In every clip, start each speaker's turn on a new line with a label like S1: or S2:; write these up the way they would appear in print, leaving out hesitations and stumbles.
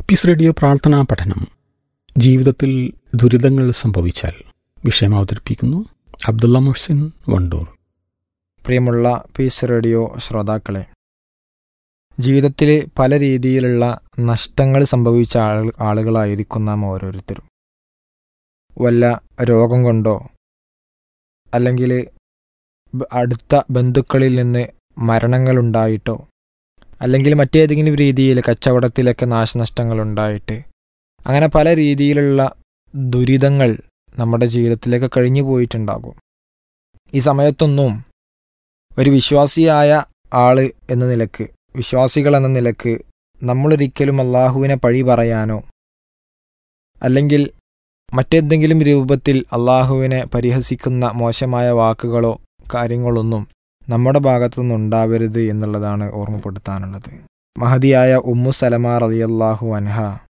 S1: Piece radio പ്രാർത്ഥനാ പഠനം. ജീവിതത്തിൽ ദുരിതങ്ങൾ സംഭവിച്ചാൽ വിഷയം അവതരിപ്പിക്കുന്നു അബ്ദുള്ള മുഹ്സിൻ വണ്ടൂർ.
S2: പ്രിയമുള്ള പീസ് റേഡിയോ ശ്രോതാക്കളെ, ജീവിതത്തിൽ പല രീതിയിലുള്ള നഷ്ടങ്ങൾ സംഭവിച്ച ആളുകളായിരിക്കും നാം ഓരോരുത്തരും. വല്ല രോഗം കൊണ്ടോ അല്ലെങ്കിൽ അടുത്ത ബന്ധുക്കളിൽ നിന്ന് മരണങ്ങളുണ്ടായിട്ടോ അല്ലെങ്കിൽ മറ്റേതെങ്കിലും രീതിയിൽ കച്ചവടത്തിലൊക്കെ നാശനഷ്ടങ്ങൾ ഉണ്ടായിട്ട് അങ്ങനെ പല രീതിയിലുള്ള ദുരിതങ്ങൾ നമ്മുടെ ജീവിതത്തിലേക്ക് കഴിഞ്ഞു പോയിട്ടുണ്ടാകും. ഈ സമയത്തൊന്നും ഒരു വിശ്വാസിയായ ആൾ എന്ന നിലക്ക്, വിശ്വാസികൾ എന്ന നിലക്ക് നമ്മളൊരിക്കലും അള്ളാഹുവിനെ പഴി പറയാനോ അല്ലെങ്കിൽ മറ്റേതെങ്കിലും രൂപത്തിൽ അള്ളാഹുവിനെ പരിഹസിക്കുന്ന മോശമായ വാക്കുകളോ കാര്യങ്ങളൊന്നും നമ്മുടെ ഭാഗത്തുനിന്ന് ഉണ്ടാവരുത് എന്നുള്ളതാണ് ഓർമ്മപ്പെടുത്താനുള്ളത്. മഹദിയായ ഉമ്മു സലമ റളിയല്ലാഹു അൻഹ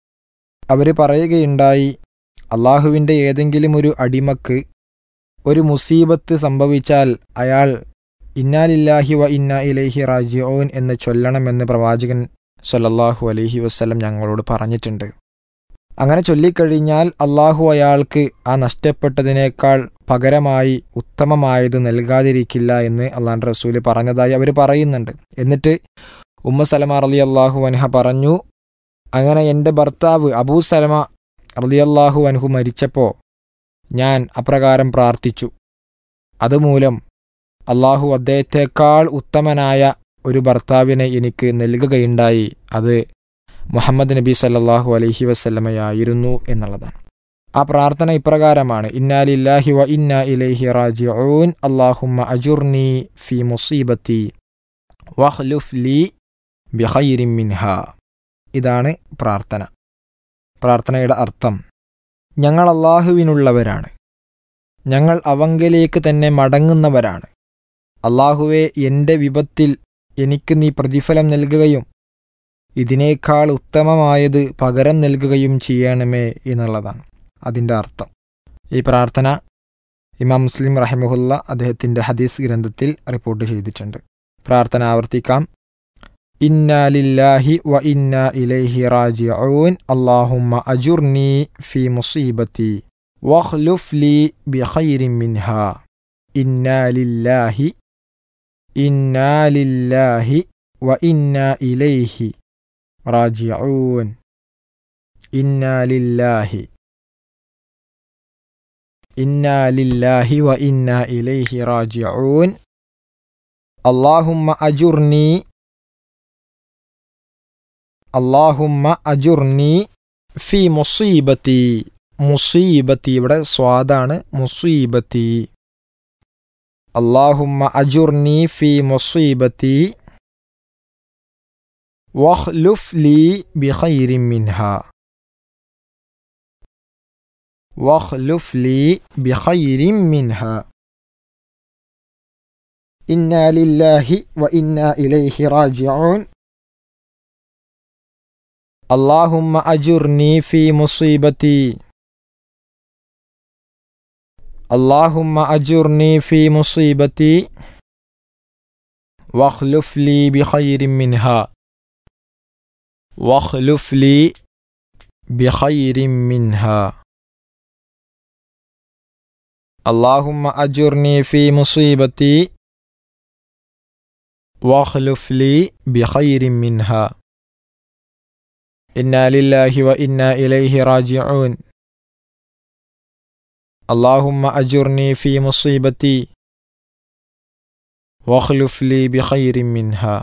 S2: അവർ പറയുകയുണ്ടായി, അള്ളാഹുവിൻ്റെ ഏതെങ്കിലും ഒരു അടിമക്ക് ഒരു മുസീബത്ത് സംഭവിച്ചാൽ അയാൾ ഇന്നാ ലില്ലാഹി വ ഇന്നാ ഇലൈഹി റാജിഊൻ എന്ന് ചൊല്ലണമെന്ന് പ്രവാചകൻ സ്വല്ലല്ലാഹു അലൈഹി വസല്ലം ഞങ്ങളോട് പറഞ്ഞിട്ടുണ്ട്. അങ്ങനെ ചൊല്ലിക്കഴിഞ്ഞാൽ അള്ളാഹു അയാൾക്ക് ആ നഷ്ടപ്പെട്ടതിനേക്കാൾ പകരമായി ഉത്തമമായത് നൽകാതിരിക്കില്ല എന്ന് അള്ളാഹുവിൻ്റെ റസൂല് പറഞ്ഞതായി അവർ പറയുന്നുണ്ട്. എന്നിട്ട് ഉമ്മു സലമ റളിയല്ലാഹു അൻഹ പറഞ്ഞു, അങ്ങനെ എൻ്റെ ഭർത്താവ് അബൂ സലമ റളിയല്ലാഹു അൻഹു മരിച്ചപ്പോൾ ഞാൻ അപ്രകാരം പ്രാർത്ഥിച്ചു. അതുമൂലം അള്ളാഹു അദ്ദേഹത്തെക്കാൾ ഉത്തമനായ ഒരു ഭർത്താവിനെ എനിക്ക് നൽകുകയുണ്ടായി. അത് മുഹമ്മദ് നബി സല്ലല്ലാഹു അലൈഹി വസല്ലമയായിരുന്നു എന്നുള്ളതാണ്. ആ പ്രാർത്ഥന ഇപ്രകാരമാണ്: ഇന്നാ ലില്ലാഹി വ ഇന്നാ ഇലൈഹി റാജിഊൻ അല്ലാഹുമ്മ അജുർനി ഫീ മുസീബത്തി വഖ്ലുഫ് ലീ ബിഖൈരിൻ മിൻഹാ. ഇതാണ് പ്രാർത്ഥന. പ്രാർത്ഥനയുടെ അർത്ഥം: ഞങ്ങൾ അള്ളാഹുവിനുള്ളവരാണ്, ഞങ്ങൾ അവങ്കലേക്ക് തന്നെ മടങ്ങുന്നവരാണ്. അള്ളാഹുവെ, എൻ്റെ വിപത്തിൽ എനിക്ക് നീ പ്രതിഫലം നൽകുകയും ഇതിനേക്കാൾ ഉത്തമമായത് പകരം നൽകുകയും ചെയ്യണമേ എന്നുള്ളതാണ് അതിൻ്റെ അർത്ഥം. ഈ പ്രാർത്ഥന ഇമാം മുസ്ലിം റഹിമഹുല്ല അദ്ദേഹത്തിൻ്റെ ഹദീസ് ഗ്രന്ഥത്തിൽ റിപ്പോർട്ട് ചെയ്തിട്ടുണ്ട്. പ്രാർത്ഥന ആവർത്തിക്കാം: ഇന്നാ ലില്ലാഹി വ ഇന്നാ ഇലൈഹി റാജിഊൻ അല്ലാഹുമ്മ അജുർനി ഫീ മുസീബത്തി വഖ്ലുഫ് ലീ ബിഖൈരിൻ മിൻഹാ. ഇന്നാ ലില്ലാഹി വ ഇന്നാ ഇലൈഹി റാജിഊൻ. ഇന്നാ ലില്ലാഹി വ ഇന്നാ ഇലൈഹി റാജിഊൻ അല്ലാഹുമ്മ അജുർനി ഫീ മുസീബത്തി. മുസീബത്തി ഇവിടെ സ്വാദാണ്. മുസീബത്തി. അല്ലാഹുമ്മ അജുർനി ഫീ മുസീബത്തി വഖ്ലുഫ് ലീ ബിഖൈരിൻ മിൻഹാ. വഖ്ലുഫ് ലീ ബിഖൈരിൻ മിൻഹാ. ഇന്നാ ലില്ലാഹി വ ഇന്നാ ഇലൈഹി റാജിഊൻ അല്ലാഹുമ്മ അജുർനി ഫീ മുസീബത്തി. അല്ലാഹുമ്മ അജുർനി ഫീ മുസീബത്തി വഖ്ലുഫ് ലീ ബിഖൈരിൻ മിൻഹാ. വഖ്ലുഫ് ലീ ബിഖൈരിൻ മിൻഹാ. അല്ലാഹുമ്മ അജുർനി ഫീ മുസീബത്തി വഖ്ലുഫ് ലീ ബിഖൈരിൻ മിൻഹാ. ഇന്നാ ലില്ലാഹി വ ഇന്നാ ഇലൈഹി റാജിഊൻ അല്ലാഹുമ്മ അജുർനി ഫീ മുസീബത്തി വഖ്ലുഫ് ലീ ബിഖൈരിൻ മിൻഹാ.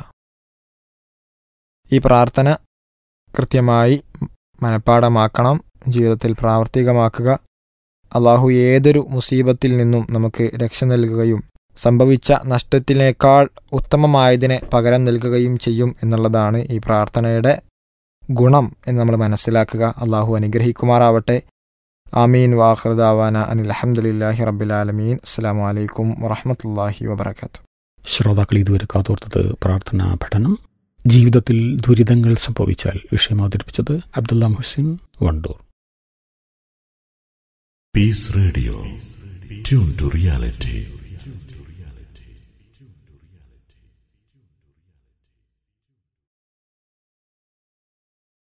S2: ഈ പ്രാർത്ഥന കൃത്യമായി മനഃപ്പാഠമാക്കണം, ജീവിതത്തിൽ പ്രാവർത്തികമാക്കുക. അള്ളാഹു ഏതൊരു മുസീബത്തിൽ നിന്നും നമുക്ക് രക്ഷ നൽകുകയും സംഭവിച്ച നഷ്ടത്തിനേക്കാൾ ഉത്തമമായതിനെ പകരം നൽകുകയും ചെയ്യും എന്നുള്ളതാണ് ഈ പ്രാർത്ഥനയുടെ ഗുണം എന്ന് നമ്മൾ മനസ്സിലാക്കുക. അള്ളാഹു അനുഗ്രഹിക്കുമാറാവട്ടെ. ആമീൻ. വാഖിറു ദഅവാന അനിൽ ഹംദുലില്ലാഹി റബ്ബിൽ ആലമീൻ. അസ്സലാമു അലൈക്കും വറഹ്മത്തുള്ളാഹി വബറകാതുഹു.
S1: ശ്രോതാക്കൾ ഇതുവരെ കാതോർത്തത് പ്രാർത്ഥനാ പഠനം. ജീവിതത്തിൽ ദുരിതങ്ങൾ സംഭവിച്ചാൽ വിഷയം അവതരിപ്പിച്ചത് Abdulla Muhsin Wandoor.
S3: Piece radio, tune to reality.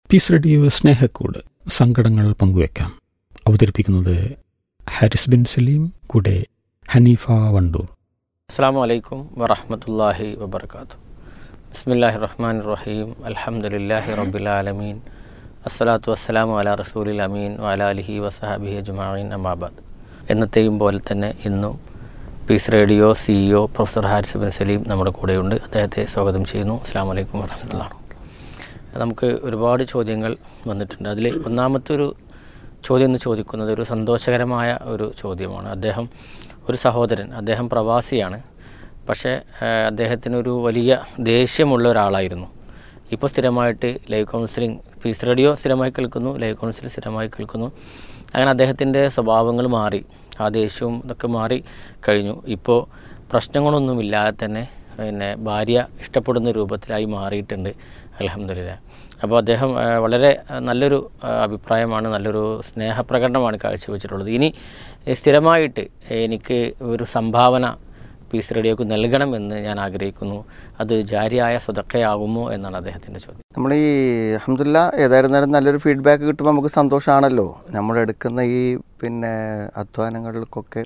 S1: Piece radio Snehakkoodu, സങ്കടങ്ങൾ പങ്കുവെക്കാം. അവതരിപ്പിക്കുന്നത് ഹാരിസ് ബിൻ സലീം, കൂടെ ഹനീഫ വണ്ടൂർ.
S4: അസ്സാം വലൈക്കും വറഹമത്തല്ലാഹി വബർക്കാത്തു. ബിസ്മില്ലാഹിർ റഹ്മാനിർ റഹീം. അൽഹംദുലില്ലാഹി റബ്ബിൽ ആലമീൻ. അസ്സലാത്തു വസ്സലാമു അലാ റസൂലിൽ അമീൻ വഅലാ ആലിഹി വസഹബിഹി അജ്മഈൻ. അമ്മാ ബഅദ്. എന്നത്തെയും പോലെ തന്നെ ഇന്നും piece radio CEO professor Haris bin Saleem നമ്മുടെ കൂടെയുണ്ട്. അദ്ദേഹത്തെ സ്വാഗതം ചെയ്യുന്നു. അസ്സലാമു അലൈക്കും വറഹ്മത്തുള്ളാഹി. നമുക്ക് ഒരുപാട് ചോദ്യങ്ങൾ വന്നിട്ടുണ്ട്. അതിൽ ഒന്നാമത്തെ ഒരു ചോദ്യം എന്ന് ചോദിക്കുന്നത് ഒരു സന്തോഷകരമായ ഒരു ചോദ്യമാണ്. ഒരു സഹോദരൻ, അദ്ദേഹം പ്രവാസിയാണ്. പക്ഷേ അദ്ദേഹത്തിനൊരു വലിയ ദേഷ്യമുള്ള ഒരാളായിരുന്നു. ഇപ്പോൾ സ്ഥിരമായിട്ട് ലൈവ് കൗൺസിലിംഗ്, പീസ് റേഡിയോ സ്ഥിരമായി കേൾക്കുന്നു, ലൈവ് കൗൺസിലിംഗ് സ്ഥിരമായി കേൾക്കുന്നു. അങ്ങനെ അദ്ദേഹത്തിൻ്റെ സ്വഭാവങ്ങൾ മാറി, ആ ദേഷ്യവും ഇതൊക്കെ മാറി കഴിഞ്ഞു. ഇപ്പോൾ പ്രശ്നങ്ങളൊന്നുമില്ലാതെ തന്നെ ഭാര്യ ഇഷ്ടപ്പെടുന്ന രൂപത്തിലായി മാറിയിട്ടുണ്ട്, അൽഹംദുലില്ലാഹ്. അപ്പോൾ അദ്ദേഹം വളരെ നല്ലൊരു അഭിപ്രായമാണ്, നല്ലൊരു സ്നേഹപ്രകടനമാണ് കാഴ്ചവെച്ചിട്ടുള്ളത്. ഇനി സ്ഥിരമായിട്ട് എനിക്ക് ഒരു സംഭാവന പീസ് റേഡിയോക്ക് നൽകണമെന്ന് ഞാൻ ആഗ്രഹിക്കുന്നു. അത് ജാരിയായ സ്വതക്കയാകുമോ എന്നാണ് അദ്ദേഹത്തിൻ്റെ ചോദ്യം.
S5: നമ്മൾ ഈ അൽഹംദുലില്ലാഹ് ഏതായിരുന്നാലും നല്ലൊരു ഫീഡ്ബാക്ക് കിട്ടുമ്പോൾ നമുക്ക് സന്തോഷമാണല്ലോ. നമ്മളെടുക്കുന്ന ഈ അധ്വാനങ്ങൾക്കൊക്കെ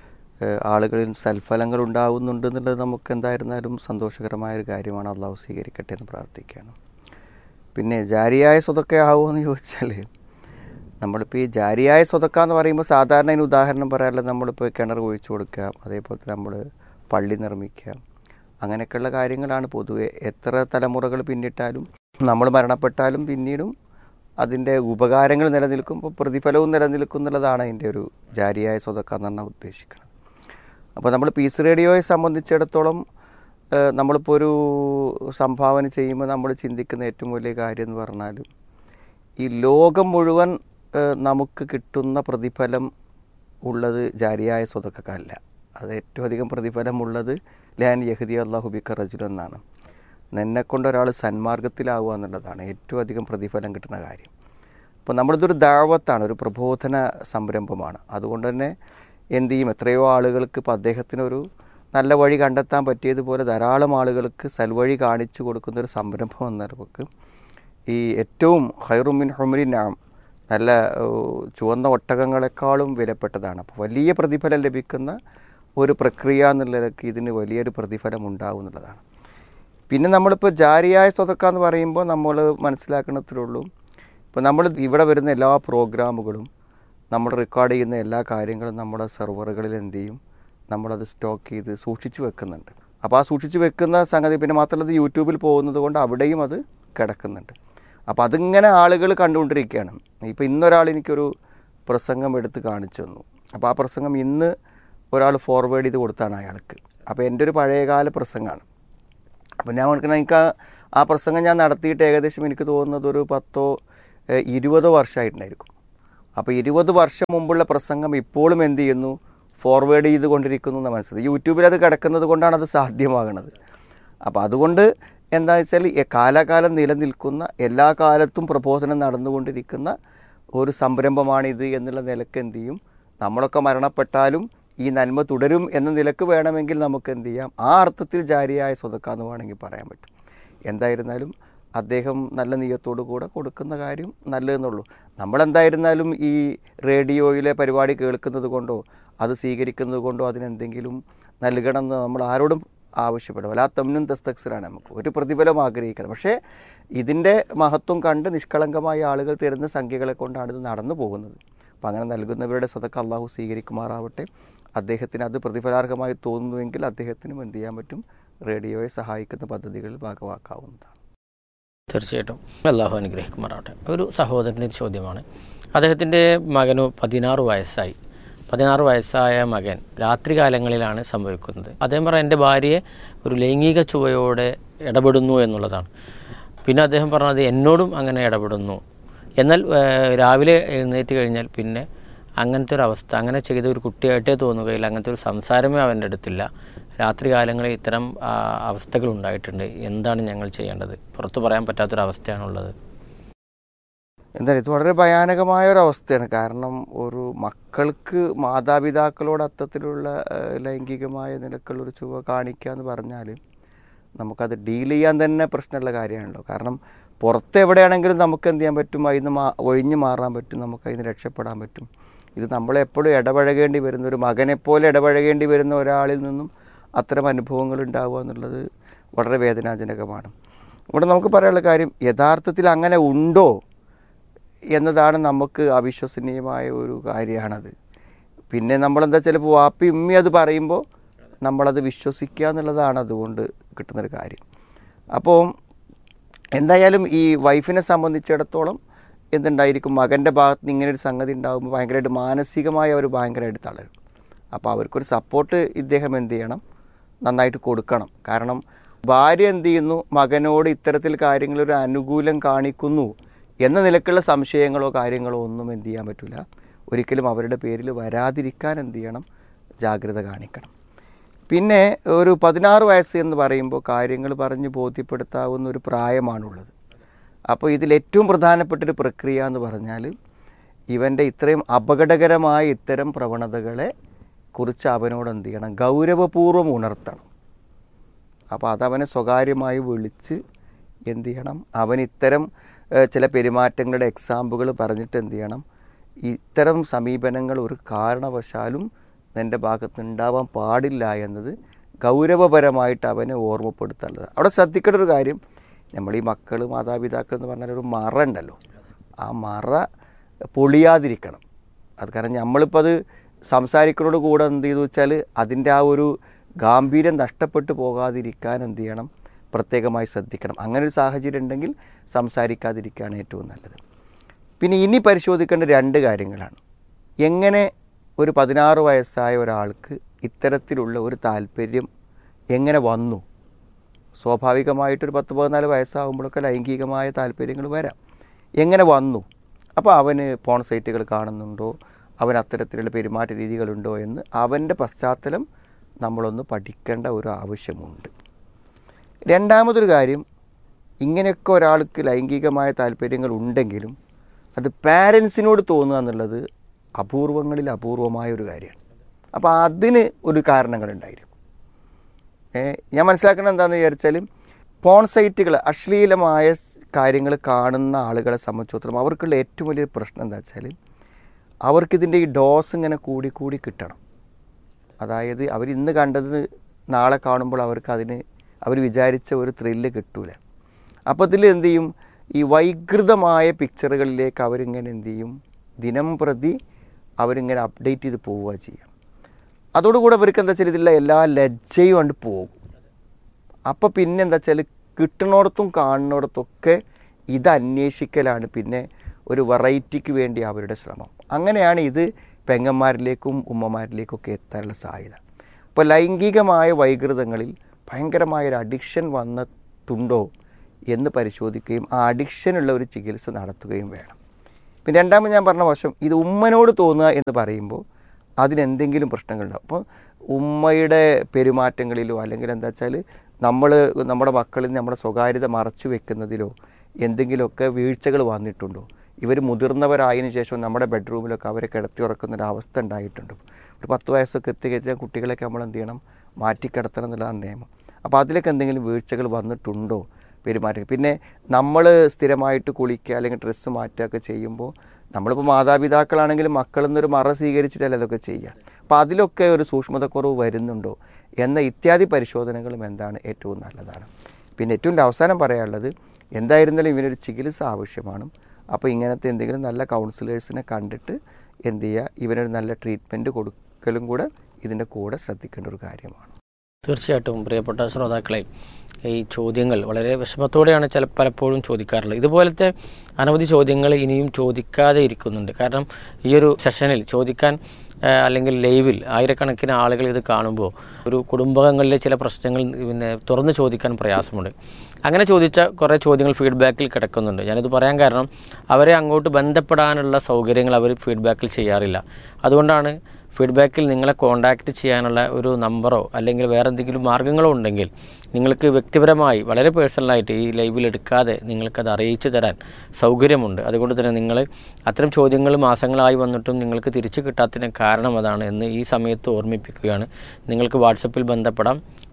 S5: ആളുകളിൽ സൽഫലങ്ങൾ ഉണ്ടാകുന്നുണ്ട് എന്നുള്ളത് നമുക്ക് എന്തായിരുന്നാലും സന്തോഷകരമായൊരു കാര്യമാണ്. അള്ളാഹു സ്വീകരിക്കട്ടെ എന്ന് പ്രാർത്ഥിക്കുകയാണ്. പിന്നെ ജാരിയായ സ്വതക്കയാകുമോ എന്ന് ചോദിച്ചാൽ, നമ്മളിപ്പോൾ ഈ ജാരിയായ സ്വതക്ക എന്ന് പറയുമ്പോൾ സാധാരണ അതിന് ഉദാഹരണം പറയാനുള്ളത് നമ്മളിപ്പോൾ കിണർ കുഴിച്ചു കൊടുക്കുക, അതേപോലെ നമ്മൾ പള്ളി നിർമ്മിക്കുക, അങ്ങനെയൊക്കെയുള്ള കാര്യങ്ങളാണ് പൊതുവെ. എത്ര തലമുറകൾ പിന്നിട്ടാലും നമ്മൾ മരണപ്പെട്ടാലും പിന്നീടും അതിൻ്റെ ഉപകാരങ്ങൾ നിലനിൽക്കുമ്പോൾ പ്രതിഫലവും നിലനിൽക്കും എന്നുള്ളതാണ് അതിൻ്റെ ഒരു ജാരിയായ സ്വതക്ക എന്ന് പറഞ്ഞാൽ ഉദ്ദേശിക്കുന്നത്. അപ്പോൾ നമ്മൾ പീസ് റേഡിയോയെ സംബന്ധിച്ചിടത്തോളം നമ്മളിപ്പോൾ ഒരു സംഭാവന ചെയ്യുമ്പോൾ നമ്മൾ ചിന്തിക്കുന്ന ഏറ്റവും വലിയ കാര്യം എന്ന് പറഞ്ഞാൽ, ഈ ലോകം മുഴുവൻ നമുക്ക് കിട്ടുന്ന പ്രതിഫലം ഉള്ളത് ജാരിയായ സ്വതക്കല്ല. അത് ഏറ്റവും അധികം പ്രതിഫലമുള്ളത് ലാൻ യഹ്ദി അല്ലാഹു ബിക റജുലൻ എന്നാണ്. നിന്നെക്കൊണ്ട് ഒരാൾ സന്മാർഗത്തിലാവുക എന്നുള്ളതാണ് ഏറ്റവും അധികം പ്രതിഫലം കിട്ടുന്ന കാര്യം. അപ്പോൾ നമ്മളിതൊരു ദഅവത്താണ്, ഒരു പ്രബോധന സംരംഭമാണ്. അതുകൊണ്ട് തന്നെ എന്ത് ചെയ്യും, എത്രയോ ആളുകൾക്ക് ഇപ്പോൾ അദ്ദേഹത്തിനൊരു നല്ല വഴി കണ്ടെത്താൻ പറ്റിയതുപോലെ ധാരാളം ആളുകൾക്ക് സൽവഴി കാണിച്ചു കൊടുക്കുന്നൊരു സംരംഭം എന്ന നമുക്ക് ഈ ഏറ്റവും ഖൈറു മിൻ ഹുമരി നഅം, നല്ല ചുവന്ന ഒട്ടകങ്ങളെക്കാളും വിലപ്പെട്ടതാണ്. അപ്പോൾ വലിയ പ്രതിഫലം ലഭിക്കുന്ന ഒരു പ്രക്രിയ എന്നുള്ളതൊക്കെ ഇതിന് വലിയൊരു പ്രതിഫലം ഉണ്ടാവും എന്നുള്ളതാണ്. പിന്നെ നമ്മളിപ്പോൾ ജാരിയായ സ്വതക്ക എന്ന് പറയുമ്പോൾ നമ്മൾ മനസ്സിലാക്കണത്തിലുള്ളൂ, ഇപ്പോൾ നമ്മൾ ഇവിടെ വരുന്ന എല്ലാ പ്രോഗ്രാമുകളും നമ്മൾ റെക്കോർഡ് ചെയ്യുന്ന എല്ലാ കാര്യങ്ങളും നമ്മുടെ സെർവറുകളിൽ എന്ത് ചെയ്യും, നമ്മളത് സ്റ്റോക്ക് ചെയ്ത് സൂക്ഷിച്ചു വെക്കുന്നുണ്ട്. അപ്പോൾ ആ സൂക്ഷിച്ചു വെക്കുന്ന സംഗതി പിന്നെ മാത്രമല്ല യൂട്യൂബിൽ പോകുന്നത് കൊണ്ട് അവിടെയും അത് കിടക്കുന്നുണ്ട്. അപ്പോൾ അതിങ്ങനെ ആളുകൾ കണ്ടുകൊണ്ടിരിക്കുകയാണ്. ഇപ്പോൾ ഇന്നൊരാൾ എനിക്കൊരു പ്രസംഗം എടുത്ത് കാണിച്ചു തന്നു. അപ്പോൾ ആ പ്രസംഗം ഇന്ന് ഒരാൾ ഫോർവേഡ് ചെയ്ത് കൊടുത്താണ് അയാൾക്ക്. അപ്പോൾ എൻ്റെ ഒരു പഴയകാല പ്രസംഗമാണ്. അപ്പോൾ ഞാൻ ഓർക്കുന്നത് എനിക്ക് ആ പ്രസംഗം ഞാൻ നടത്തിയിട്ട് ഏകദേശം എനിക്ക് തോന്നുന്നത് ഒരു 10-20 വർഷമായിട്ടുണ്ടായിരിക്കും. അപ്പോൾ 20 വർഷം മുമ്പുള്ള പ്രസംഗം ഇപ്പോഴും എന്ത് ചെയ്യുന്നു, ഫോർവേഡ് ചെയ്ത് കൊണ്ടിരിക്കുന്നു എന്ന് മനസ്സിലായി. യൂട്യൂബിൽ അത് കിടക്കുന്നത് കൊണ്ടാണ് അത് സാധ്യമാകുന്നത്. അപ്പോൾ അതുകൊണ്ട് എന്താണെന്ന് വെച്ചാൽ കാലാകാലം നിലനിൽക്കുന്ന, എല്ലാ കാലത്തും പ്രബോധനം നടന്നുകൊണ്ടിരിക്കുന്ന ഒരു സംരംഭമാണിത് എന്നുള്ള നിലക്ക് എന്ത് ചെയ്യും, നമ്മളൊക്കെ മരണപ്പെട്ടാലും ഈ നന്മ തുടരും എന്ന നിലക്ക് വേണമെങ്കിൽ നമുക്ക് എന്ത് ചെയ്യാം, ആ അർത്ഥത്തിൽ ജാരിയായ സ്വതക്ക എന്ന് വേണമെങ്കിൽ പറയാൻ പറ്റും. എന്തായിരുന്നാലും അദ്ദേഹം നല്ല നിയ്യത്തോടു കൂടെ കൊടുക്കുന്ന കാര്യം നല്ലതെന്നുള്ളൂ. നമ്മളെന്തായിരുന്നാലും ഈ റേഡിയോയിലെ പരിപാടി കേൾക്കുന്നത് കൊണ്ടോ അത് സ്വീകരിക്കുന്നത് കൊണ്ടോ അതിനെന്തെങ്കിലും നൽകണമെന്ന് നമ്മൾ ആരോടും ആവശ്യപ്പെടും. അല്ല തമ്നും തസ്തക്സറാണ്, നമുക്ക് ഒരു പ്രതിഫലം ആഗ്രഹിക്കുന്നത്. പക്ഷേ ഇതിൻ്റെ മഹത്വം കണ്ട് നിഷ്കളങ്കമായ ആളുകൾ തരുന്ന സംഖ്യകളെ കൊണ്ടാണ് ഇത് നടന്നു പോകുന്നത്. അപ്പം അങ്ങനെ നൽകുന്നവരുടെ സദക്ക അള്ളാഹു സ്വീകരിക്കുമാറാവട്ടെ. അദ്ദേഹത്തിന് അത് പ്രതിഫലാർഹമായി തോന്നുന്നുവെങ്കിൽ അദ്ദേഹത്തിനും എന്ത് ചെയ്യാൻ പറ്റും, റേഡിയോയെ സഹായിക്കുന്ന പദ്ധതികളിൽ ഭാഗമാക്കാവുന്നതാണ്.
S4: തീർച്ചയായിട്ടും അള്ളാഹു അനുഗ്രഹിക്കുമാറാവട്ടെ. ഒരു സഹോദരൻ്റെ ചോദ്യമാണ്. അദ്ദേഹത്തിൻ്റെ മകന് 16 വയസ്സായി. 16 വയസ്സായ മകൻ രാത്രികാലങ്ങളിലാണ് സംഭവിക്കുന്നത്. അദ്ദേഹം പറഞ്ഞ എൻ്റെ ഭാര്യയെ ഒരു ലൈംഗിക ചുവയോടെ ഇടപെടുന്നു എന്നുള്ളതാണ്. പിന്നെ അദ്ദേഹം പറഞ്ഞത് എന്നോടും അങ്ങനെ ഇടപെടുന്നു. എന്നാൽ രാവിലെ എഴുന്നേറ്റ് കഴിഞ്ഞാൽ പിന്നെ അങ്ങനത്തെ ഒരു അവസ്ഥ, അങ്ങനെ ചെയ്ത ഒരു കുട്ടിയായിട്ടേ തോന്നുകയില്ല, അങ്ങനത്തെ ഒരു സംസാരമേ അവൻ്റെ അടുത്തില്ല. രാത്രികാലങ്ങളിൽ ഇത്തരം അവസ്ഥകൾ ഉണ്ടായിട്ടുണ്ട്. എന്താണ് ഞങ്ങൾ ചെയ്യേണ്ടത്? പുറത്തു പറയാൻ പറ്റാത്തൊരവസ്ഥയാണുള്ളത്.
S5: എന്തായാലും ഇത് വളരെ ഭയാനകമായൊരവസ്ഥയാണ്. കാരണം ഒരു മക്കൾക്ക് മാതാപിതാക്കളോട് അത്തരത്തിലുള്ള ലൈംഗികമായ നിലക്കുള്ളൊരു ചുവ കാണിക്കുക എന്ന് പറഞ്ഞാൽ നമുക്കത് ഡീൽ ചെയ്യാൻ തന്നെ പ്രശ്നമുള്ള കാര്യമാണല്ലോ. കാരണം പുറത്തെവിടെയാണെങ്കിലും നമുക്ക് എന്ത് ചെയ്യാൻ പറ്റും, അതിന് ഒഴിഞ്ഞു മാറാൻ പറ്റും, നമുക്കതിന് രക്ഷപ്പെടാൻ പറ്റും. ഇത് നമ്മളെപ്പോഴും ഇടപഴകേണ്ടി വരുന്ന, ഒരു മകനെപ്പോലെ ഇടപഴകേണ്ടി വരുന്ന ഒരാളിൽ നിന്നും അത്തരം അനുഭവങ്ങൾ ഉണ്ടാവുക എന്നുള്ളത് വളരെ വേദനാജനകമാണ്. ഇവിടെ നമുക്ക് പറയാനുള്ള കാര്യം, യഥാർത്ഥത്തിൽ അങ്ങനെ ഉണ്ടോ എന്നതാണ് നമുക്ക് അവിശ്വസനീയമായ ഒരു കാര്യമാണത്. പിന്നെ നമ്മളെന്താ ചിലപ്പോൾ വാപ്പി ഉമ്മി അത് പറയുമ്പോൾ നമ്മളത് വിശ്വസിക്കുക എന്നുള്ളതാണ് അതുകൊണ്ട് കിട്ടുന്നൊരു കാര്യം. അപ്പോൾ എന്തായാലും ഈ വൈഫിനെ സംബന്ധിച്ചിടത്തോളം എന്തുണ്ടായിരിക്കും, മകൻ്റെ ഭാഗത്ത് നിന്ന് ഇങ്ങനെ ഒരു സംഗതി ഉണ്ടാകുമ്പോൾ ഭയങ്കരമായിട്ട് മാനസികമായി അവർ ഭയങ്കരമായിട്ട് തളരും. അപ്പോൾ അവർക്കൊരു സപ്പോർട്ട് ഇദ്ദേഹം എന്ത് ചെയ്യണം, നന്നായിട്ട് കൊടുക്കണം. കാരണം ഭാര്യ എന്ത് ചെയ്യുന്നു, മകനോട് ഇത്തരത്തിൽ കാര്യങ്ങളൊരു അനുകൂലം കാണിക്കുന്നു എന്ന നിലക്കുള്ള സംശയങ്ങളോ കാര്യങ്ങളോ ഒന്നും എന്ത് ചെയ്യാൻ പറ്റില്ല, ഒരിക്കലും അവരുടെ പേരിൽ വരാതിരിക്കാൻ എന്ത് ചെയ്യണം, ജാഗ്രത കാണിക്കണം. പിന്നെ ഒരു 16 വയസ്സ് എന്ന് പറയുമ്പോൾ കാര്യങ്ങൾ പറഞ്ഞ് ബോധ്യപ്പെടുത്താവുന്ന ഒരു പ്രായമാണുള്ളത്. അപ്പോൾ ഇതിലേറ്റവും പ്രധാനപ്പെട്ടൊരു പ്രക്രിയ എന്ന് പറഞ്ഞാൽ ഇവൻ്റെ ഇത്രയും അപകടകരമായ ഇത്തരം പ്രവണതകളെ കുറിച്ച് അവനോട് എന്ത് ചെയ്യണം, ഗൗരവപൂർവ്വം ഉണർത്തണം. അപ്പോൾ അതവനെ സ്വകാര്യമായി വിളിച്ച് എന്ത് ചെയ്യണം, അവൻ ഇത്തരം ചില പെരുമാറ്റങ്ങളുടെ എക്സാമ്പിളുകൾ പറഞ്ഞിട്ട് എന്ത് ചെയ്യണം, ഇത്തരം സമീപനങ്ങൾ ഒരു കാരണവശാലും എൻ്റെ ഭാഗത്ത് ഉണ്ടാവാൻ പാടില്ല എന്നത് ഗൗരവപരമായിട്ട് അവനെ ഓർമ്മപ്പെടുത്താനുള്ളത്. അവിടെ ശ്രദ്ധിക്കേണ്ട ഒരു കാര്യം, നമ്മൾ ഈ മക്കൾ മാതാപിതാക്കൾ എന്ന് പറഞ്ഞാൽ ഒരു മറ ഉണ്ടല്ലോ, ആ മറ പൊളിയാതിരിക്കണം. അത് കാരണം നമ്മളിപ്പോൾ അത് സംസാരിക്കുന്നതോട് കൂടെ എന്ത് ചെയ്തു വെച്ചാൽ അതിൻ്റെ ആ ഒരു ഗാംഭീര്യം നഷ്ടപ്പെട്ടു പോകാതിരിക്കാൻ എന്ത് ചെയ്യണം, പ്രത്യേകമായി ശ്രദ്ധിക്കണം. അങ്ങനെ ഒരു സാഹചര്യം ഉണ്ടെങ്കിൽ സംസാരിക്കാതിരിക്കുകയാണ് ഏറ്റവും നല്ലത്. പിന്നെ ഇനി പരിശോധിക്കേണ്ട 2 കാര്യങ്ങളാണ്. എങ്ങനെ ഒരു 16 വയസ്സായ ഒരാൾക്ക് ഇത്തരത്തിലുള്ള ഒരു താല്പര്യം എങ്ങനെ വന്നു? സ്വാഭാവികമായിട്ടൊരു 10-14 വയസ്സാകുമ്പോഴൊക്കെ ലൈംഗികമായ താല്പര്യങ്ങൾ വരാം. എങ്ങനെ വന്നു? അപ്പോൾ അവന് പോൺ സൈറ്റുകൾ കാണുന്നുണ്ടോ, അവൻ അത്തരത്തിലുള്ള പെരുമാറ്റ രീതികളുണ്ടോ എന്ന് അവൻ്റെ പശ്ചാത്തലം നമ്മളൊന്ന് പഠിക്കേണ്ട ഒരു ആവശ്യമുണ്ട്. രണ്ടാമതൊരു കാര്യം, ഇങ്ങനെയൊക്കെ ഒരാൾക്ക് ലൈംഗികമായ താല്പര്യങ്ങൾ ഉണ്ടെങ്കിലും അത് പാരൻസിനോട് തോന്നുക എന്നുള്ളത് അപൂർവങ്ങളിൽ അപൂർവമായ ഒരു കാര്യമാണ്. അപ്പോൾ അതിന് ഒരു കാരണങ്ങളുണ്ടായിരിക്കും. ഞാൻ മനസ്സിലാക്കുന്നത് എന്താണെന്ന് വിചാരിച്ചാൽ, പോൺ സൈറ്റുകൾ, അശ്ലീലമായ കാര്യങ്ങൾ കാണുന്ന ആളുകളെ സംബന്ധിച്ചിടത്തോളം അവർക്കുള്ള ഏറ്റവും വലിയൊരു പ്രശ്നം എന്താ വെച്ചാൽ, അവർക്കിതിൻ്റെ ഈ ഡോസ് ഇങ്ങനെ കൂടി കിട്ടണം. അതായത് അവർ ഇന്ന് കണ്ടത് നാളെ കാണുമ്പോൾ അവർ വിചാരിച്ച ഒരു ത്രില്ല് കിട്ടൂല. അപ്പോൾ ഇതിൽ എന്ത് ചെയ്യും, ഈ വൈകൃതമായ പിക്ചറുകളിലേക്ക് അവരിങ്ങനെ എന്ത് ചെയ്യും, ദിനം പ്രതി അവരിങ്ങനെ അപ്ഡേറ്റ് ചെയ്ത് പോവുക ചെയ്യാം. അതോടുകൂടെ അവർക്ക് എന്താ വെച്ചാൽ ഇതിലുള്ള എല്ലാ ലജ്ജയും കൊണ്ട് പോകും. അപ്പോൾ പിന്നെ എന്താ വെച്ചാൽ കിട്ടുന്നിടത്തും കാണുന്നിടത്തൊക്കെ ഇത് അന്വേഷിക്കലാണ് പിന്നെ ഒരു വെറൈറ്റിക്ക് വേണ്ടി അവരുടെ ശ്രമം. അങ്ങനെയാണ് ഇത് പെങ്ങന്മാരിലേക്കും ഉമ്മമാരിലേക്കൊക്കെ എത്താനുള്ള സാധ്യത. അപ്പോൾ ലൈംഗികമായ വൈകൃതങ്ങളിൽ ഭയങ്കരമായൊരു അഡിക്ഷൻ വന്നിട്ടുണ്ടോ എന്ന് പരിശോധിക്കുകയും ആ അഡിക്ഷനുള്ള ഒരു ചികിത്സ നടത്തുകയും വേണം. പിന്നെ രണ്ടാമത് ഞാൻ പറഞ്ഞ വശം, ഇത് ഉമ്മനോട് തോന്നുക എന്ന് പറയുമ്പോൾ അതിനെന്തെങ്കിലും പ്രശ്നങ്ങളുണ്ടാവും. അപ്പോൾ ഉമ്മയുടെ പെരുമാറ്റങ്ങളിലോ അല്ലെങ്കിൽ എന്താ വെച്ചാൽ നമ്മുടെ മക്കളിൽ നമ്മുടെ സ്വകാര്യത മറച്ചു വെക്കുന്നതിലോ എന്തെങ്കിലുമൊക്കെ വീഴ്ചകൾ വന്നിട്ടുണ്ടോ? ഇവർ മുതിർന്നവരായതിനു ശേഷം നമ്മുടെ ബെഡ്റൂമിലൊക്കെ അവരെ കിടത്തി ഉറക്കുന്നൊരവസ്ഥ ഉണ്ടായിട്ടുണ്ട്. ഒരു 10 വയസ്സൊക്കെ എത്തിക്കഴിച്ചാൽ കുട്ടികളൊക്കെ നമ്മൾ എന്ത് ചെയ്യണം, മാറ്റിക്കിടത്തണം എന്നുള്ളതാണ് നിയമം. അപ്പോൾ അതിലൊക്കെ എന്തെങ്കിലും വീഴ്ചകൾ വന്നിട്ടുണ്ടോ പെരുമാറ്റം? പിന്നെ നമ്മൾ സ്ഥിരമായിട്ട് കുളിക്കുക അല്ലെങ്കിൽ ഡ്രസ്സ് മാറ്റുകയൊക്കെ ചെയ്യുമ്പോൾ നമ്മളിപ്പോൾ മാതാപിതാക്കളാണെങ്കിലും മക്കളിൽ നിന്നൊരു മറ സ്വീകരിച്ചിട്ടല്ല അതൊക്കെ ചെയ്യുക. അപ്പോൾ അതിലൊക്കെ ഒരു സൂക്ഷ്മതക്കുറവ് വരുന്നുണ്ടോ എന്ന ഇത്യാദി പരിശോധനകളും എന്താണ് ഏറ്റവും നല്ലതാണ്. പിന്നെ ഏറ്റവും അവസാനം പറയാനുള്ളത്, എന്തായിരുന്നാലും ഇവനൊരു ചികിത്സ ആവശ്യമാണ്. അപ്പോൾ ഇങ്ങനത്തെ എന്തെങ്കിലും നല്ല കൗൺസിലേഴ്സിനെ കണ്ടിട്ട് എന്ത് ചെയ്യുക, ഇവനൊരു നല്ല ട്രീറ്റ്മെൻറ്റ് കൊടുക്കലും കൂടെ ഇതിൻ്റെ കൂടെ ശ്രദ്ധിക്കേണ്ട ഒരു കാര്യമാണ്.
S4: തീർച്ചയായിട്ടും പ്രിയപ്പെട്ട ശ്രോതാക്കളെ, ഈ ചോദ്യങ്ങൾ വളരെ വിഷമത്തോടെയാണ് പലപ്പോഴും ചോദിക്കാറുള്ളത്. ഇതുപോലത്തെ അനവധി ചോദ്യങ്ങൾ ഇനിയും ചോദിക്കാതെ ഇരിക്കുന്നുണ്ട്. കാരണം ഈ ഒരു സെഷനിൽ ചോദിക്കാൻ അല്ലെങ്കിൽ ലൈവിൽ ആയിരക്കണക്കിന് ആളുകൾ ഇത് കാണുമ്പോൾ ഒരു കുടുംബങ്ങളിലെ ചില പ്രശ്നങ്ങൾ തുറന്ന് ചോദിക്കാൻ പ്രയാസമുണ്ട്. അങ്ങനെ ചോദിച്ച കുറേ ചോദ്യങ്ങൾ ഫീഡ്ബാക്കിൽ കിടക്കുന്നുണ്ട്. ഞാനിത് പറയാൻ കാരണം അവരെ അങ്ങോട്ട് ബന്ധപ്പെടാനുള്ള സൗകര്യങ്ങൾ അവർ ഫീഡ്ബാക്കിൽ ചെയ്യാറില്ല. അതുകൊണ്ടാണ് ഫീഡ്ബാക്കിൽ നിങ്ങളെ കോൺടാക്റ്റ് ചെയ്യാനുള്ള ഒരു നമ്പറോ അല്ലെങ്കിൽ വേറെ എന്തെങ്കിലും മാർഗ്ഗങ്ങളോ ഉണ്ടെങ്കിൽ നിങ്ങൾക്ക് വ്യക്തിപരമായി വളരെ പേഴ്സണലായിട്ട് ഈ ലൈവിൽ എടുക്കാതെ നിങ്ങൾക്കത് അറിയിച്ചു തരാൻ സൗകര്യമുണ്ട്. അതുകൊണ്ട് തന്നെ നിങ്ങൾ അത്തരം ചോദ്യങ്ങൾ മാസങ്ങളായി വന്നിട്ടും നിങ്ങൾക്ക് തിരിച്ചു കിട്ടാത്തതിന് കാരണം അതാണ് എന്ന് ഈ സമയത്ത് ഓർമ്മിപ്പിക്കുകയാണ്. നിങ്ങൾക്ക് വാട്സപ്പിൽ ബന്ധപ്പെടാം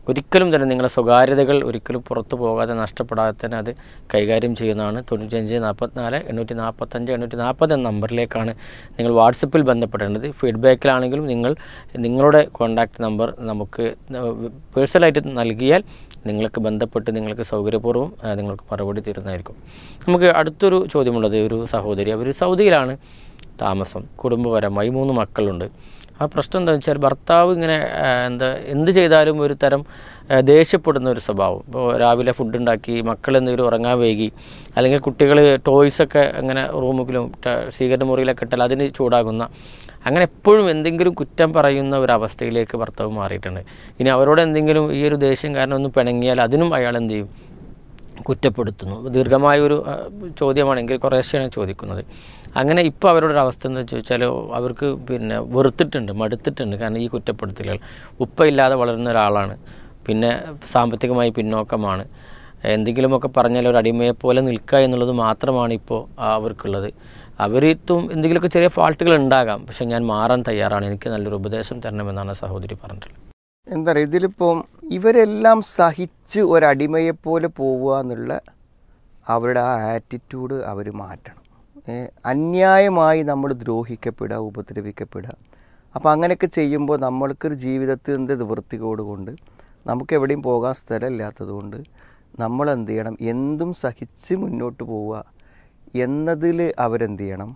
S4: ഒരിക്കലും തന്നെ നിങ്ങളുടെ സ്വകാര്യതകൾ ഒരിക്കലും പുറത്തു പോകാതെ നഷ്ടപ്പെടാതെ തന്നെ അത് കൈകാര്യം ചെയ്യുന്നതാണ്. 95 44 845 840 എന്ന നമ്പറിലേക്കാണ് നിങ്ങൾ വാട്സപ്പിൽ ബന്ധപ്പെടേണ്ടത്. ഫീഡ്ബാക്കിലാണെങ്കിലും നിങ്ങളുടെ കോൺടാക്റ്റ് നമ്പർ നമുക്ക് പേഴ്സണലായിട്ട് നൽകിയാൽ നിങ്ങൾക്ക് ബന്ധപ്പെട്ട് നിങ്ങൾക്ക് സൗകര്യപൂർവ്വം നിങ്ങൾക്ക് മറുപടി തരുന്നതായിരിക്കും. നമുക്ക് അടുത്തൊരു ചോദ്യമുള്ളത്, ഒരു സഹോദരി, അവർ സൗദിയിലാണ് താമസം, കുടുംബപരമായി 3 മക്കളുണ്ട്. ആ പ്രശ്നം എന്താണെന്ന് വെച്ചാൽ ഭർത്താവ് ഇങ്ങനെ എന്ത് ചെയ്താലും ഒരു തരം ദേഷ്യപ്പെടുന്ന ഒരു സ്വഭാവം. ഇപ്പോൾ രാവിലെ ഫുഡ് ഉണ്ടാക്കി മക്കൾ എന്തെങ്കിലും ഉറങ്ങാൻ വൈകി, അല്ലെങ്കിൽ കുട്ടികൾ ടോയ്സൊക്കെ അങ്ങനെ റൂമിലും സ്വീകരണ മുറിയിലൊക്കെ ഇട്ടാൽ അതിന് ചൂടാകുന്ന, അങ്ങനെ എപ്പോഴും എന്തെങ്കിലും കുറ്റം പറയുന്ന ഒരവസ്ഥയിലേക്ക് ഭർത്താവ് മാറിയിട്ടുണ്ട്. ഇനി അവരോട് എന്തെങ്കിലും ഈ ഒരു ദേഷ്യം കാരണം ഒന്ന് പിണങ്ങിയാൽ അതിനും അയാൾ എന്ത് ചെയ്യും, കുറ്റപ്പെടുത്തുന്നു. ദീർഘമായൊരു ചോദ്യമാണെങ്കിൽ കുറേശ്ശെയാണ് ചോദിക്കുന്നത്. അങ്ങനെ ഇപ്പോൾ അവരുടെ അവസ്ഥ എന്ന് ചോദിച്ചാൽ അവർക്ക് വെറുത്തിട്ടുണ്ട്, മടുത്തിട്ടുണ്ട്. കാരണം ഈ കുറ്റപ്പെടുത്തലുകൾ, ഉപ്പയില്ലാതെ വളരുന്ന ഒരാളാണ്, പിന്നെ സാമ്പത്തികമായി പിന്നോക്കമാണ്, എന്തെങ്കിലുമൊക്കെ പറഞ്ഞാൽ ഒരു അടിമയെപ്പോലെ നിൽക്കുക എന്നുള്ളത് മാത്രമാണ് ഇപ്പോൾ അവർക്കുള്ളത്. അവരിത്തും എന്തെങ്കിലുമൊക്കെ ചെറിയ ഫാൾട്ടുകൾ ഉണ്ടാകാം, പക്ഷെ ഞാൻ മാറാൻ തയ്യാറാണ്, എനിക്ക് നല്ലൊരു ഉപദേശം തരണമെന്നാണ് സഹോദരി പറഞ്ഞിട്ടുള്ളത്.
S5: എന്താ പറയുക, ഇതിലിപ്പം ഇവരെല്ലാം സഹിച്ച് ഒരടിമയെപ്പോലെ പോവുക എന്നുള്ള അവരുടെ ആ ആറ്റിറ്റ്യൂഡ് അവർ മാറ്റണം. അന്യായമായി നമ്മൾ ദ്രോഹിക്കപ്പെടുക, ഉപദ്രവിക്കപ്പെടുക. അപ്പോൾ അങ്ങനെയൊക്കെ ചെയ്യുമ്പോൾ നമ്മൾക്കൊരു ജീവിതത്തിൻ്റെ നിവൃത്തികോട് കൊണ്ട് നമുക്ക് എവിടെയും പോകാൻ സ്ഥലമില്ലാത്തത് കൊണ്ട് നമ്മൾ എന്ത് ചെയ്യണം, എന്തും സഹിച്ച് മുന്നോട്ട് പോവുക എന്നതിൽ അവരെന്ത് ചെയ്യണം,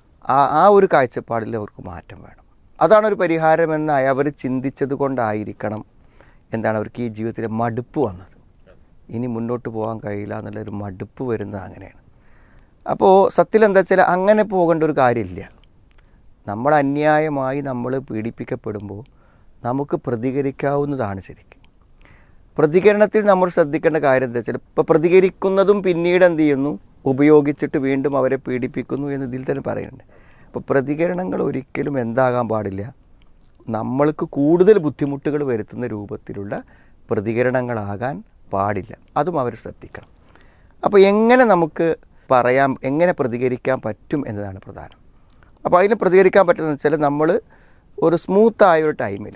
S5: ആ ഒരു കാഴ്ചപ്പാടിൽ അവർക്ക് മാറ്റം വേണം. അതാണ് ഒരു പരിഹാരമെന്നായി അവർ ചിന്തിച്ചത് കൊണ്ടായിരിക്കണം എന്താണ് അവർക്ക് ഈ ജീവിതത്തിലെ മടുപ്പ് വന്നത്. ഇനി മുന്നോട്ട് പോകാൻ കഴിയില്ല എന്നുള്ളൊരു മടുപ്പ് വരുന്നത് അങ്ങനെയാണ്. അപ്പോൾ സത്യത്തിൽ എന്താ വെച്ചാൽ അങ്ങനെ പോകേണ്ട ഒരു കാര്യമില്ല. നമ്മൾ അന്യായമായി നമ്മൾ പീഡിപ്പിക്കപ്പെടുമ്പോൾ നമുക്ക് പ്രതികരിക്കാവുന്നതാണ്. ശരിക്കും പ്രതികരണത്തിൽ നമ്മൾ ശ്രദ്ധിക്കേണ്ട കാര്യം എന്താ വെച്ചാൽ, ഇപ്പോൾ പ്രതികരിക്കുന്നതും പിന്നീട് എന്ത് ചെയ്യുന്നു, ഉപയോഗിച്ചിട്ട് വീണ്ടും അവരെ പീഡിപ്പിക്കുന്നു എന്ന് ഇതിൽ തന്നെ പറയുന്നുണ്ട്. അപ്പോൾ പ്രതികരണങ്ങൾ ഒരിക്കലും എന്താകാൻ പാടില്ല, നമ്മൾക്ക് കൂടുതൽ ബുദ്ധിമുട്ടുകൾ വരുത്തുന്ന രൂപത്തിലുള്ള പ്രതികരണങ്ങളാകാൻ പാടില്ല. അതും അവർ ശ്രദ്ധിക്കണം. അപ്പോൾ എങ്ങനെ നമുക്ക് പറയാം, എങ്ങനെ പ്രതികരിക്കാൻ പറ്റും എന്നതാണ് പ്രധാനം. അപ്പോൾ അതിന് പ്രതികരിക്കാൻ പറ്റുന്നത് വെച്ചാൽ നമ്മൾ ഒരു സ്മൂത്തായൊരു ടൈമിൽ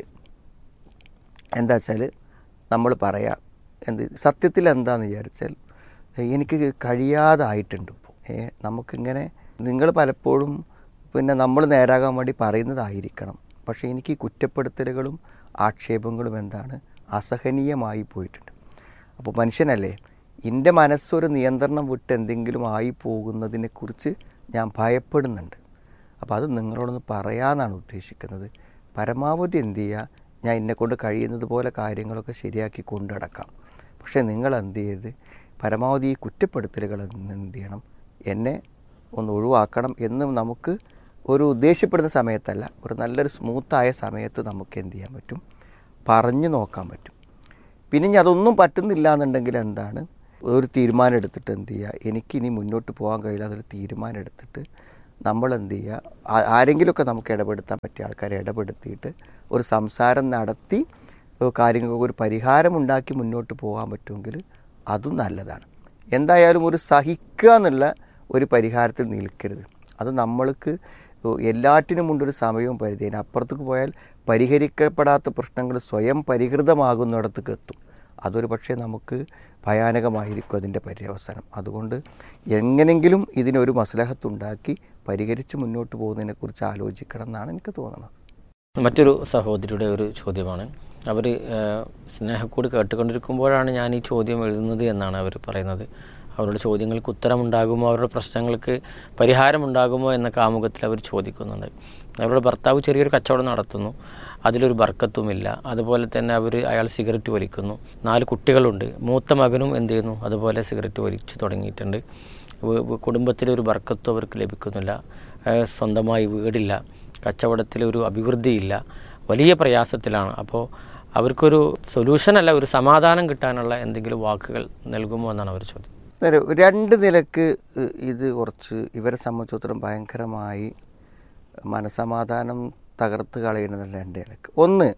S5: എന്താ വെച്ചാൽ നമ്മൾ പറയാം, സത്യത്തിൽ എന്താണെന്ന് വിചാരിച്ചാൽ എനിക്ക് കഴിയാതായിട്ടുണ്ട് ഇപ്പോൾ, നമുക്കിങ്ങനെ നിങ്ങൾ പലപ്പോഴും നമ്മൾ നേരാകാൻ വേണ്ടി പറയുന്നതായിരിക്കണം, പക്ഷേ എനിക്ക് കുറ്റപ്പെടുത്തലുകളും ആക്ഷേപങ്ങളും എന്താണ് അസഹനീയമായി പോയിട്ടുണ്ട്. അപ്പോൾ മനുഷ്യനല്ലേ, എൻ്റെ മനസ്സൊരു നിയന്ത്രണം വിട്ട് എന്തെങ്കിലും ആയി പോകുന്നതിനെക്കുറിച്ച് ഞാൻ ഭയപ്പെടുന്നുണ്ട്. അപ്പോൾ അത് നിങ്ങളോടൊന്ന് പറയാമെന്നാണ് ഉദ്ദേശിക്കുന്നത്. പരമാവധി എന്ത് ചെയ്യുക, ഞാൻ എന്നെക്കൊണ്ട് കഴിയുന്നത് പോലെ കാര്യങ്ങളൊക്കെ ശരിയാക്കി കൊണ്ടുനടക്കാം. പക്ഷേ നിങ്ങൾ എന്ത് ചെയ്ത് പരമാവധി ഈ കുറ്റപ്പെടുത്തലുകൾ എന്ത് ചെയ്യണം, എന്നെ ഒന്ന് ഒഴിവാക്കണം എന്ന് നമുക്ക് ഒരു ഉദ്ദേശപ്പെടുന്ന സമയത്തല്ല, ഒരു നല്ലൊരു സ്മൂത്തായ സമയത്ത് നമുക്ക് എന്ത് ചെയ്യാൻ പറ്റും, പറഞ്ഞു നോക്കാൻ പറ്റും. പിന്നെ ഇനി അതൊന്നും പറ്റുന്നില്ല എന്നുണ്ടെങ്കിൽ എന്താണ്, ഒരു തീരുമാനം എടുത്തിട്ട് എന്ത് ചെയ്യുക, എനിക്കിനി മുന്നോട്ട് പോകാൻ കഴിയില്ല എന്നൊരു തീരുമാനം എടുത്തിട്ട് നമ്മൾ എന്ത് ചെയ്യുക, ആരെങ്കിലുമൊക്കെ നമുക്ക് ഇടപെടുത്താൻ പറ്റിയ ആൾക്കാരെ ഇടപെടുത്തിയിട്ട് ഒരു സംസാരം നടത്തി കാര്യങ്ങൾക്ക് ഒരു പരിഹാരം ഉണ്ടാക്കി മുന്നോട്ട് പോകാൻ പറ്റുമെങ്കിൽ അതും നല്ലതാണ്. എന്തായാലും ഒരു സഹിക്കുക എന്നുള്ള ഒരു പരിഹാരത്തിൽ നിൽക്കരുത്. അത് നമ്മൾക്ക് എല്ലാറ്റിനും കൊണ്ടൊരു സമയവും പരിധി. അപ്പുറത്തേക്ക് പോയാൽ പരിഹരിക്കപ്പെടാത്ത പ്രശ്നങ്ങൾ സ്വയം പരിഹൃതമാകുന്നിടത്തേക്ക് എത്തും. അതൊരു പക്ഷേ നമുക്ക് ഭയാനകമായിരിക്കും അതിൻ്റെ പര്യവസാനം. അതുകൊണ്ട് എങ്ങനെങ്കിലും ഇതിനൊരു മസ്ലഹത്തുണ്ടാക്കി പരിഹരിച്ച് മുന്നോട്ട് പോകുന്നതിനെക്കുറിച്ച് ആലോചിക്കണം എന്നാണ് എനിക്ക് തോന്നുന്നത്.
S4: മറ്റൊരു സഹോദരിയുടെ ഒരു ചോദ്യമാണ്. അവർ സ്നേഹക്കൂടി കേട്ടുകൊണ്ടിരിക്കുമ്പോഴാണ് ഞാൻ ഈ ചോദ്യം എഴുതുന്നത് എന്നാണ് അവർ പറയുന്നത്. അവരുടെ ചോദ്യങ്ങൾക്ക് ഉത്തരമുണ്ടാകുമോ, അവരുടെ പ്രശ്നങ്ങൾക്ക് പരിഹാരമുണ്ടാകുമോ എന്ന കാമുകത്തിൽ അവർ ചോദിക്കുന്നുണ്ട്. അവരുടെ ഭർത്താവ് ചെറിയൊരു കച്ചവടം നടത്തുന്നു, അതിലൊരു ബർക്കത്തുമില്ല. അതുപോലെ തന്നെ അയാൾ സിഗരറ്റ് വലിക്കുന്നു. 4 കുട്ടികളുണ്ട്. മൂത്ത മകനും എന്ത് ചെയ്യുന്നു, അതുപോലെ സിഗരറ്റ് വലിച്ചു തുടങ്ങിയിട്ടുണ്ട്. കുടുംബത്തിലൊരു ബർക്കത്തും അവർക്ക് ലഭിക്കുന്നില്ല. സ്വന്തമായി വീടില്ല, കച്ചവടത്തിലൊരു അഭിവൃദ്ധിയില്ല, വലിയ പ്രയാസത്തിലാണ്. അപ്പോൾ അവർക്കൊരു സൊല്യൂഷനല്ല, ഒരു സമാധാനം കിട്ടാനുള്ള എന്തെങ്കിലും വാക്കുകൾ നൽകുമോ എന്നാണ് അവർ ചോദ്യം.
S5: 2 നിലക്ക് ഇത് കുറച്ച് ഇവരെ സംബന്ധിച്ചിടത്തോളം ഭയങ്കരമായി മനസമാധാനം തകർത്ത് കളയുന്നത് 2 നിലക്ക്. ഒന്ന്,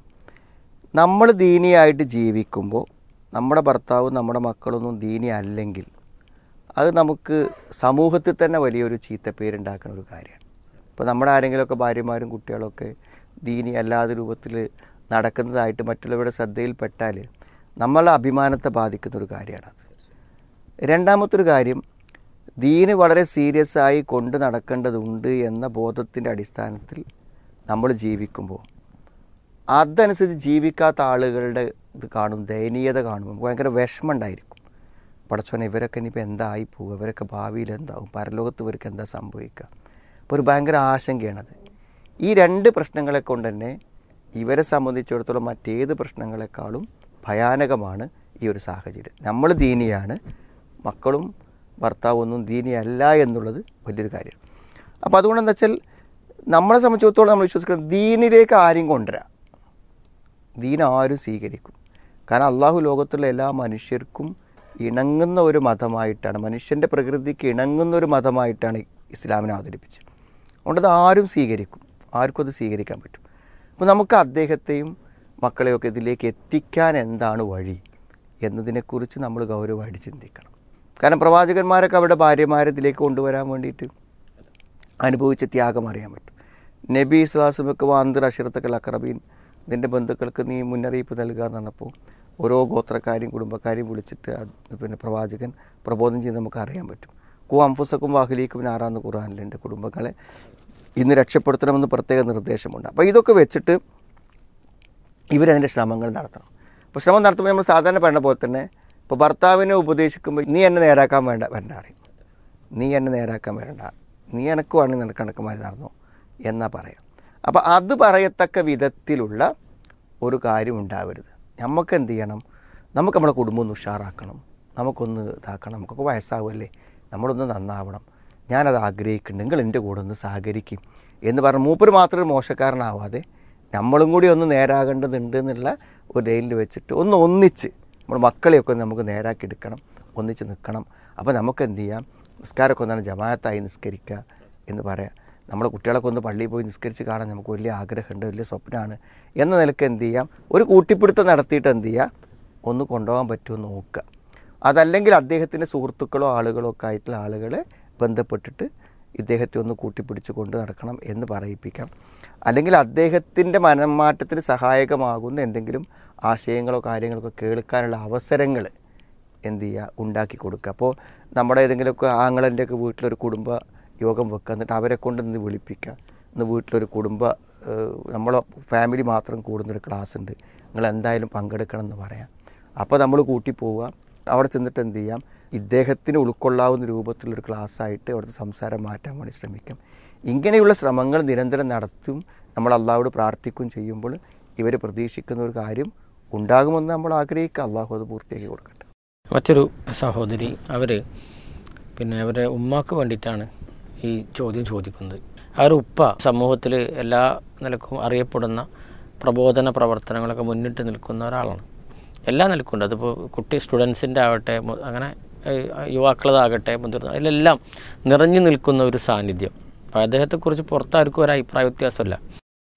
S5: നമ്മൾ ദീനിയായിട്ട് ജീവിക്കുമ്പോൾ നമ്മുടെ ഭർത്താവും നമ്മുടെ മക്കളൊന്നും ദീനി അല്ലെങ്കിൽ അത് നമുക്ക് സമൂഹത്തിൽ തന്നെ വലിയൊരു ചീത്തപ്പേരുണ്ടാക്കുന്ന ഒരു കാര്യമാണ്. ഇപ്പോൾ നമ്മുടെ ആരെങ്കിലുമൊക്കെ ഭാര്യമാരും കുട്ടികളൊക്കെ ദീനി അല്ലാത്ത രൂപത്തിൽ നടക്കുന്നതായിട്ട് മറ്റുള്ളവരുടെ ശ്രദ്ധയിൽപ്പെട്ടാൽ നമ്മളെ അഭിമാനത്തെ ബാധിക്കുന്നൊരു കാര്യമാണത്. രണ്ടാമത്തൊരു കാര്യം, ദീന് വളരെ സീരിയസ് ആയി കൊണ്ട് നടക്കേണ്ടതുണ്ട് എന്ന ബോധത്തിൻ്റെ അടിസ്ഥാനത്തിൽ നമ്മൾ ജീവിക്കുമ്പോൾ അതനുസരിച്ച് ജീവിക്കാത്ത ആളുകളുടെ ഇത് കാണും, ദയനീയത കാണുമ്പോൾ ഭയങ്കര വിഷമം ഉണ്ടായിരിക്കും. പടച്ചോനെ, ഇവരൊക്കെ ഇനിയിപ്പോൾ എന്തായി പോകുക, ഇവരൊക്കെ ഭാവിയിൽ എന്താവും, പരലോകത്ത് ഇവർക്ക് എന്താ സംഭവിക്കുക, അപ്പോൾ ഒരു ഭയങ്കര ആശങ്കയാണത്. ഈ രണ്ട് പ്രശ്നങ്ങളെ കൊണ്ട് തന്നെ ഇവരെ സംബന്ധിച്ചിടത്തോളം മറ്റേത് പ്രശ്നങ്ങളെക്കാളും ഭയാനകമാണ് ഈ ഒരു സാഹചര്യം. നമ്മൾ ദീനിയാണ്, മക്കളും ഭർത്താവും ഒന്നും ദീനിയല്ല എന്നുള്ളത് വലിയൊരു കാര്യമാണ്. അപ്പോൾ അതുകൊണ്ട് എന്താ വെച്ചാൽ നമ്മളെ സംബന്ധിച്ചിടത്തോളം നമ്മൾ വിശ്വസിക്കുന്നത് ദീനിലേക്ക് ആരും കൊണ്ടുവരാം, ദീൻ ആരും സ്വീകരിക്കും. കാരണം അള്ളാഹു ലോകത്തുള്ള എല്ലാ മനുഷ്യർക്കും ഇണങ്ങുന്ന ഒരു മതമായിട്ടാണ്, മനുഷ്യൻ്റെ പ്രകൃതിക്ക് ഇണങ്ങുന്ന ഒരു മതമായിട്ടാണ് ഇസ്ലാമിനെ അവതരിപ്പിച്ചത്. അതുകൊണ്ട് അത് ആരും സ്വീകരിക്കും, ആർക്കും അത് സ്വീകരിക്കാൻ പറ്റും. അപ്പോൾ നമുക്ക് അദ്ദേഹത്തെയും മക്കളെയൊക്കെ ഇതിലേക്ക് എത്തിക്കാൻ എന്താണ് വഴി എന്നതിനെക്കുറിച്ച് നമ്മൾ ഗൗരവമായിട്ട് ചിന്തിക്കണം. കാരണം പ്രവാചകന്മാരൊക്കെ അവരുടെ ഭാര്യമാരെ ഇതിലേക്ക് കൊണ്ടുവരാൻ വേണ്ടിയിട്ട് അനുഭവിച്ച ത്യാഗം അറിയാൻ പറ്റും. നബി സ്വലാസ്ലമൊക്കെ വാന്തിർ അഷിറത്തക്കൽ അക്രബീൻ, നിൻ്റെ ബന്ധുക്കൾക്ക് നീ മുന്നറിയിപ്പ് നൽകുക എന്ന് പറഞ്ഞപ്പോൾ ഓരോ ഗോത്രക്കാരെയും കുടുംബക്കാരെയും വിളിച്ചിട്ട് പിന്നെ പ്രവാചകൻ പ്രബോധനം ചെയ്ത് നമുക്ക് അറിയാൻ പറ്റും. അംഫുസക്കും വാഹിലിക്കും നാറാന്ന് ഖുർആനിലുണ്ട്. കുടുംബങ്ങളെ ഇന്ന് രക്ഷപ്പെടുത്തണമെന്ന് പ്രത്യേക നിർദ്ദേശമുണ്ട്. അപ്പോൾ ഇതൊക്കെ വെച്ചിട്ട് ഇവരതിൻ്റെ ശ്രമങ്ങൾ നടത്തണം. അപ്പോൾ ശ്രമം നടത്തുമ്പോൾ നമ്മൾ സാധാരണ പറയുന്ന പോലെ തന്നെ ഇപ്പോൾ ഭർത്താവിനെ ഉപദേശിക്കുമ്പോൾ നീ എന്നെ നേരാക്കാൻ വരണ്ട അറിയും, നീ എന്നെ നേരാക്കാൻ വരണ്ട, നീ എനക്ക് വേണമെങ്കിൽ നിനക്ക് കണക്കുമാരി നടന്നോ എന്നാ പറയാം. അപ്പോൾ അത് പറയത്തക്ക വിധത്തിലുള്ള ഒരു കാര്യം ഉണ്ടാവരുത്. നമുക്ക് എന്ത് ചെയ്യണം, നമുക്ക് നമ്മളെ കുടുംബം ഒന്ന് ഉഷാറാക്കണം, നമുക്കൊന്ന് ഇതാക്കണം, നമുക്കൊക്കെ വയസ്സാവുമല്ലേ, നമ്മളൊന്ന് നന്നാവണം, ഞാനത് ആഗ്രഹിക്കുന്നുണ്ട്, നിങ്ങൾ എൻ്റെ കൂടെ ഒന്ന് സഹകരിക്കും എന്ന് പറഞ്ഞ് മൂപ്പർ മാത്രം മോശക്കാരനാവാതെ നമ്മളും കൂടി ഒന്ന് നേരാകേണ്ടതുണ്ട് എന്നുള്ള ഒരു ലൈനിൽ വെച്ചിട്ട് ഒന്നിച്ച് നമ്മുടെ മക്കളെയൊക്കെ നമുക്ക് നേരാക്കി എടുക്കണം, ഒന്നിച്ച് നിൽക്കണം. അപ്പോൾ നമുക്ക് എന്ത് ചെയ്യാം, നിസ്കാരമൊക്കെ ഒന്നാണ് ജമാഅത്തായി നിസ്കരിക്കുക എന്ന് പറയാം. നമ്മളെ കുട്ടികളൊക്കെ ഒന്ന് പള്ളിയിൽ പോയി നിസ്കരിച്ച് കാണാൻ നമുക്ക് വലിയ ആഗ്രഹമുണ്ട്, വലിയ സ്വപ്നമാണ് എന്ന നിലയ്ക്ക് എന്ത് ചെയ്യാം, ഒരു കൂട്ടിപ്പിടുത്തം നടത്തിയിട്ട് എന്ത് ചെയ്യുക, ഒന്ന് കൊണ്ടുപോകാൻ പറ്റുമോ നോക്കുക. അതല്ലെങ്കിൽ അദ്ദേഹത്തിൻ്റെ സുഹൃത്തുക്കളോ ആളുകളോ ഒക്കെ ആയിട്ടുള്ള ആളുകളെ ബന്ധപ്പെട്ടിട്ട് ഇദ്ദേഹത്തെ ഒന്ന് കൂട്ടിപ്പിടിച്ച് കൊണ്ട് നടക്കണം എന്ന് പറയിപ്പിക്കാം. അല്ലെങ്കിൽ അദ്ദേഹത്തിൻ്റെ മനംമാറ്റത്തിന് സഹായകമാകുന്ന എന്തെങ്കിലും ആശയങ്ങളോ കാര്യങ്ങളൊക്കെ കേൾക്കാനുള്ള അവസരങ്ങൾ എന്ത് ചെയ്യുക, ഉണ്ടാക്കി കൊടുക്കുക. അപ്പോൾ നമ്മുടെ ഏതെങ്കിലുമൊക്കെ ആങ്ങളൻ്റെയൊക്കെ വീട്ടിലൊരു കുടുംബ യോഗം വെക്കുക, എന്നിട്ട് അവരെ കൊണ്ട് ഇന്ന് വിളിപ്പിക്കുക, ഇന്ന് വീട്ടിലൊരു കുടുംബ നമ്മളെ ഫാമിലി മാത്രം കൂടുന്നൊരു ക്ലാസ് ഉണ്ട്, നിങ്ങൾ എന്തായാലും പങ്കെടുക്കണം എന്ന് പറയാം. അപ്പോൾ നമ്മൾ കൂട്ടി പോവുക, അവിടെ ചെന്നിട്ട് എന്ത് ചെയ്യാം, ഇദ്ദേഹത്തിന് ഉൾക്കൊള്ളാവുന്ന രൂപത്തിലൊരു ക്ലാസ്സായിട്ട് അവിടുത്തെ സംസാരം മാറ്റാൻ വേണ്ടി ശ്രമിക്കാം. ഇങ്ങനെയുള്ള ശ്രമങ്ങൾ നിരന്തരം നടത്തും, നമ്മൾ അള്ളാഹുവോട് പ്രാർത്ഥിക്കുകയും ചെയ്യുമ്പോൾ ഇവർ പ്രതീക്ഷിക്കുന്ന ഒരു കാര്യം ഉണ്ടാകുമെന്ന് നമ്മൾ ആഗ്രഹിക്കുക. അള്ളാഹു അത് പൂർത്തിയാക്കി കൊടുക്കട്ടെ.
S4: മറ്റൊരു സഹോദരി അവരെ ഉമ്മാക്ക് വേണ്ടിയിട്ടാണ് ഈ ചോദ്യം ചോദിക്കുന്നത്. ആ ഒരു ഉപ്പ സമൂഹത്തിൽ എല്ലാ നിലക്കും അറിയപ്പെടുന്ന പ്രബോധന പ്രവർത്തനങ്ങളൊക്കെ മുന്നിട്ട് നിൽക്കുന്ന ഒരാളാണ്, എല്ലാ നിലക്കുണ്ട്. അതിപ്പോൾ സ്റ്റുഡൻസിൻ്റെ ആവട്ടെ, അങ്ങനെ യുവാക്കളതാകട്ടെ, മുതിർന്ന അതിലെല്ലാം നിറഞ്ഞു നിൽക്കുന്ന ഒരു സാന്നിധ്യം. അപ്പോൾ അദ്ദേഹത്തെക്കുറിച്ച് പുറത്താർക്കും ഒരു അഭിപ്രായ വ്യത്യാസമില്ല.